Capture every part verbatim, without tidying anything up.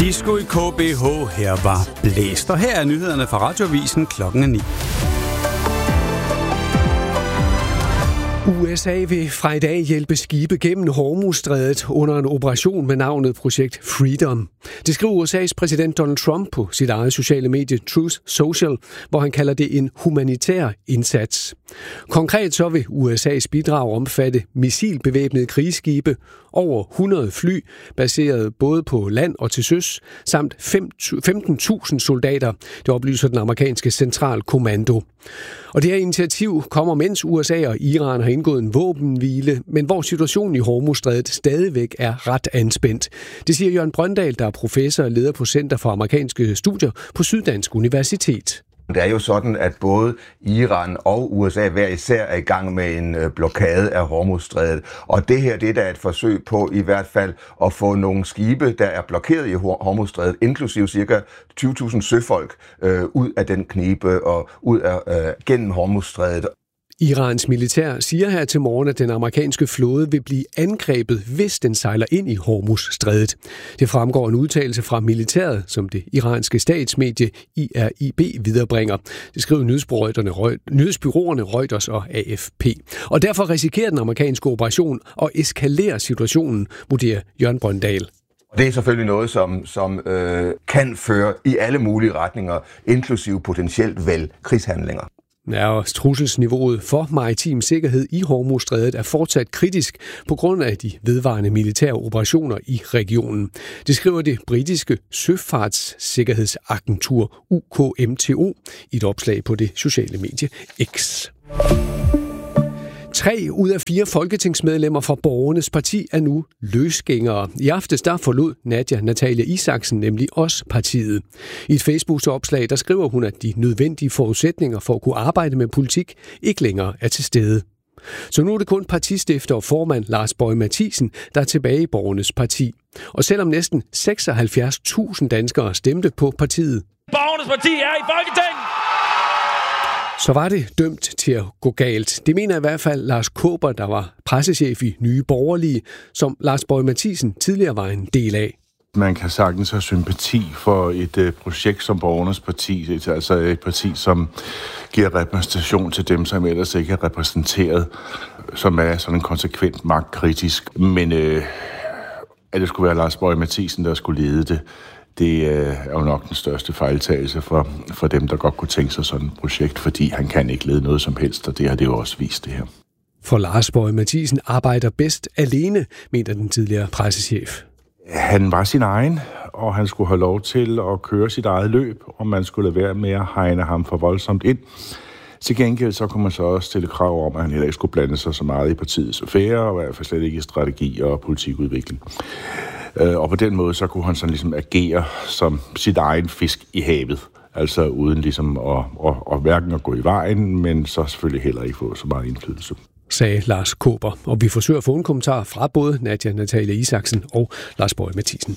Disco i K B H, her var blæst. Og her er nyhederne fra Radioavisen klokken ni. U S A vil fra i dag hjælpe skibe gennem Hormuzstrædet under en operation med navnet Projekt Freedom. Det skriver U S A's præsident Donald Trump på sit eget sociale medie Truth Social, hvor han kalder det en humanitær indsats. Konkret så vil U S A's bidrag omfatte missilbevæbnede krigsskibe, over hundrede fly, baseret både på land og til søs, samt femten tusind soldater, det oplyser den amerikanske centralkommando. Og det her initiativ kommer, mens U S A og Iran har indgået en våbenhvile, men hvor situationen i Hormuzstrædet stadigvæk er ret anspændt. Det siger Jørgen Brøndal, der er professor og leder på Center for Amerikanske Studier på Syddansk Universitet. Det er jo sådan, at både Iran og U S A hver især er i gang med en blokade af Hormuzstrædet. Og det her, det er da et forsøg på i hvert fald at få nogle skibe, der er blokeret i Hormuzstrædet, inklusive cirka tyve tusind søfolk, øh, ud af den knibe og ud af øh, gennem Hormuzstrædet. Irans militær siger her til morgen, at den amerikanske flåde vil blive angrebet, hvis den sejler ind i Hormuzstrædet. Det fremgår en udtalelse fra militæret, som det iranske statsmedie I R I B viderebringer. Det skriver nyhedsbureauerne Reuters og A F P. Og derfor risikerer den amerikanske operation at eskalere situationen, vurderer Jørgen Brøndal. Det er selvfølgelig noget, som, som øh, kan føre i alle mulige retninger, inklusive potentielt vel krigshandlinger. Ja, og trusselsniveauet for maritim sikkerhed i Hormuzstrædet er fortsat kritisk på grund af de vedvarende militære operationer i regionen. Det skriver det britiske søfartssikkerhedsagentur U K M T O i et opslag på det sociale medie X. Tre ud af fire folketingsmedlemmer fra Borgernes Parti er nu løsgængere. I aftes der forlod Nadia Natalia Isaksen nemlig også partiet. I et Facebook-opslag der skriver hun, at de nødvendige forudsætninger for at kunne arbejde med politik ikke længere er til stede. Så nu er det kun partistifter og formand Lars Boje Mathiesen, der er tilbage i Borgernes Parti. Og selvom næsten seksoghalvfjerds tusind danskere stemte på partiet, Borgernes Parti er i Folketinget! så var det dømt til at gå galt. Det mener i hvert fald Lars Kaaber, der var pressechef i Nye Borgerlige, som Lars Boje Mathiesen tidligere var en del af. Man kan sagtens have sympati for et uh, projekt som Borgernes Parti, altså et parti, som giver repræsentation til dem, som ellers ikke er repræsenteret, som er sådan konsekvent magtkritisk. Men uh, at det skulle være Lars Boje Mathiesen, der skulle lede det, det er jo nok den største fejltagelse for, for dem, der godt kunne tænke sig sådan et projekt, fordi han kan ikke lede noget som helst, og det har det jo også vist det her. For Lars Boje Mathiesen arbejder bedst alene, mener den tidligere pressechef. Han var sin egen, og han skulle have lov til at køre sit eget løb, og man skulle lade være med at hegne ham for voldsomt ind. Til gengæld så kunne man så også stille krav om, at han heller ikke skulle blande sig så meget i partiets affærer, og i hvert fald slet ikke i strategi og politikudvikling. Og på den måde, så kunne han sådan ligesom agere som sit egen fisk i havet. Altså uden ligesom at, at, at hverken at gå i vejen, men så selvfølgelig heller ikke få så meget indflydelse, sagde Lars Kaaber. Og vi forsøger at få en kommentar fra både Nadia Natalia Isaksen og Lars Boje Mathiesen.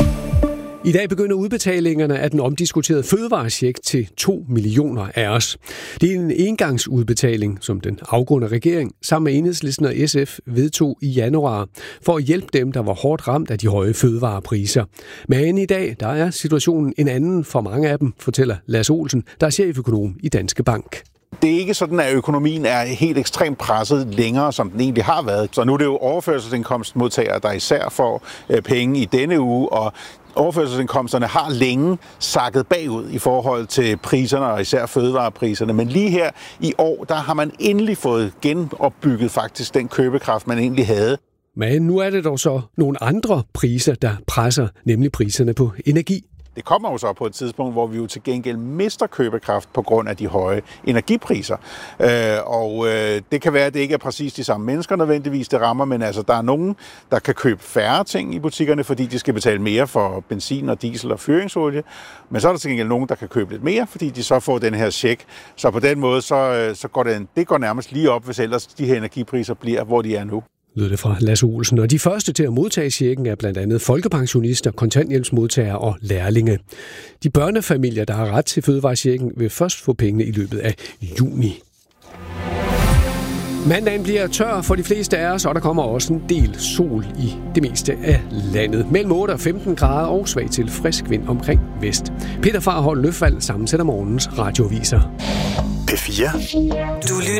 I dag begynder udbetalingerne af den omdiskuterede fødevarecheck til to millioner af os. Det er en engangsudbetaling, som den afgående regering sammen med Enhedslisten og S F vedtog i januar, for at hjælpe dem, der var hårdt ramt af de høje fødevarepriser. Men i dag der er situationen en anden for mange af dem, fortæller Lasse Olsen, der er cheføkonom i Danske Bank. Det er ikke sådan, at økonomien er helt ekstremt presset længere, som den egentlig har været. Så nu er det jo overførselsindkomstmodtagere, der især får penge i denne uge, og overførselsindkomsterne har længe sakket bagud i forhold til priserne, og især fødevarepriserne. Men lige her i år, der har man endelig fået genopbygget faktisk den købekraft, man egentlig havde. Men nu er det dog så nogle andre priser, der presser, nemlig priserne på energi. Det kommer jo så på et tidspunkt, hvor vi jo til gengæld mister købekraft på grund af de høje energipriser. Øh, og øh, det kan være, at det ikke er præcis de samme mennesker nødvendigvis, det rammer, men altså, der er nogen, der kan købe færre ting i butikkerne, fordi de skal betale mere for benzin og diesel og fyringsolie. Men så er der til gengæld nogen, der kan købe lidt mere, fordi de så får den her check. Så på den måde, så, så går det, det går nærmest lige op, hvis ellers de her energipriser bliver, hvor de er nu. Lød det fra Lasse Olsen. Og de første til at modtage checken er blandt andet folkepensionister, kontanthjælpsmodtagere og lærlinge. De børnefamilier, der har ret til fødevarechecken, vil først få pengene i løbet af juni. Mandagen bliver tør for de fleste af os, og der kommer også en del sol i det meste af landet. Mellem otte og femten grader og svag til frisk vind omkring vest. Peter Farhold Løfvald sammensætter morgens radioaviser. P fire. Du lytter